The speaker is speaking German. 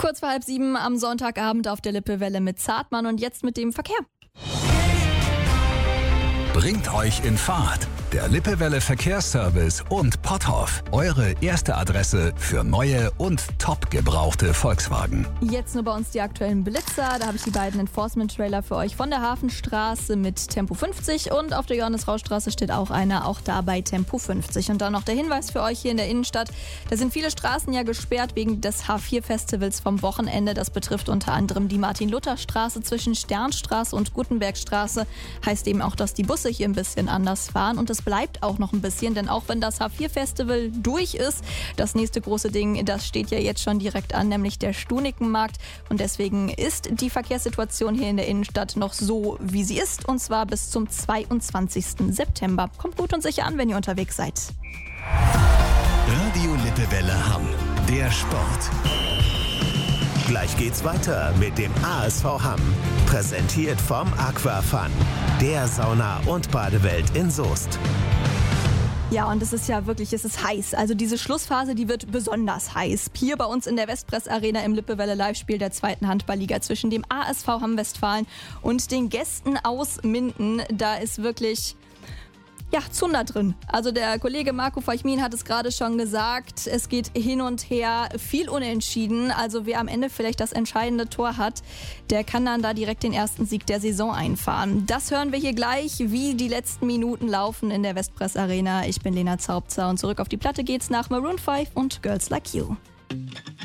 Kurz vor 6:30 am Sonntagabend auf der Lippewelle mit Zartmann und jetzt mit dem Verkehr. Bringt euch in Fahrt. Der Lippewelle Verkehrsservice und Potthoff. Eure erste Adresse für neue und top gebrauchte Volkswagen. Jetzt nur bei uns die aktuellen Blitzer. Da habe ich die beiden Enforcement-Trailer für euch von der Hafenstraße mit Tempo 50 und auf der Johannes-Rau-Straße steht auch einer, auch da bei Tempo 50. Und dann noch der Hinweis für euch hier in der Innenstadt. Da sind viele Straßen ja gesperrt wegen des H4-Festivals vom Wochenende. Das betrifft unter anderem die Martin-Luther-Straße zwischen Sternstraße und Gutenbergstraße. Heißt eben auch, dass die Busse hier ein bisschen anders fahren und es bleibt auch noch ein bisschen, denn auch wenn das H4-Festival durch ist, das nächste große Ding, das steht ja jetzt schon direkt an, nämlich der Stunikenmarkt und deswegen ist die Verkehrssituation hier in der Innenstadt noch so, wie sie ist und zwar bis zum 22. September. Kommt gut und sicher an, wenn ihr unterwegs seid. Radio Lippewelle Hamm, der Sport. Gleich geht's weiter mit dem ASV Hamm. Präsentiert vom Aquafun, der Sauna- und Badewelt in Soest. Ja, und es ist heiß. Also diese Schlussphase, die wird besonders heiß. Hier bei uns in der Westpress Arena im Lippewelle Live-Spiel der 2. Handballliga zwischen dem ASV Hamm Westfalen und den Gästen aus Minden. Da ist wirklich... Zunder drin. Also der Kollege Marco Feichmin hat es gerade schon gesagt, es geht hin und her, viel unentschieden. Also wer am Ende vielleicht das entscheidende Tor hat, der kann dann da direkt den ersten Sieg der Saison einfahren. Das hören wir hier gleich, wie die letzten Minuten laufen in der Westpress Arena. Ich bin Lena Zaubzer und zurück auf die Platte geht's nach Maroon 5 und Girls Like You.